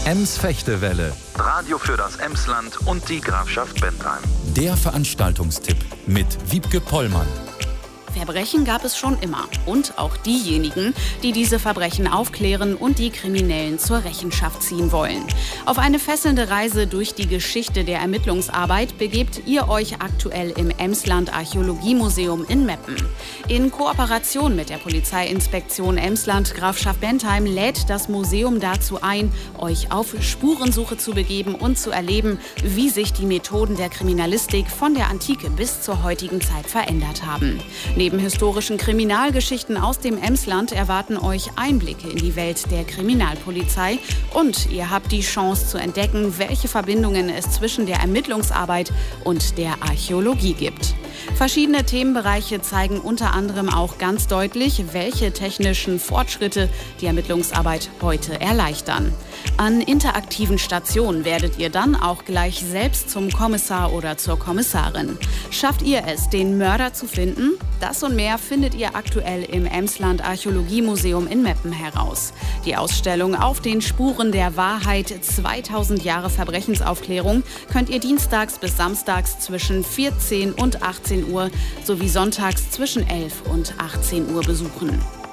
Ems-Fechtewelle. Radio für das Emsland und die Grafschaft Bentheim. Der Veranstaltungstipp mit Wiebke Pollmann. Verbrechen gab es schon immer. Und auch diejenigen, die diese Verbrechen aufklären und die Kriminellen zur Rechenschaft ziehen wollen. Auf eine fesselnde Reise durch die Geschichte der Ermittlungsarbeit begebt ihr euch aktuell im Emsland Archäologiemuseum in Meppen. In Kooperation mit der Polizeiinspektion Emsland Grafschaft Bentheim lädt das Museum dazu ein, euch auf Spurensuche zu begeben und zu erleben, wie sich die Methoden der Kriminalistik von der Antike bis zur heutigen Zeit verändert haben. Neben historischen Kriminalgeschichten aus dem Emsland erwarten euch Einblicke in die Welt der Kriminalpolizei und ihr habt die Chance zu entdecken, welche Verbindungen es zwischen der Ermittlungsarbeit und der Archäologie gibt. Verschiedene Themenbereiche zeigen unter anderem auch ganz deutlich, welche technischen Fortschritte die Ermittlungsarbeit heute erleichtern. An interaktiven Stationen werdet ihr dann auch gleich selbst zum Kommissar oder zur Kommissarin. Schafft ihr es, den Mörder zu finden? Das und mehr findet ihr aktuell im Emsland Archäologiemuseum in Meppen heraus. Die Ausstellung Auf den Spuren der Wahrheit 2000 Jahre Verbrechensaufklärung könnt ihr dienstags bis samstags zwischen 14 und 18 Uhr sowie sonntags zwischen 11 und 18 Uhr besuchen.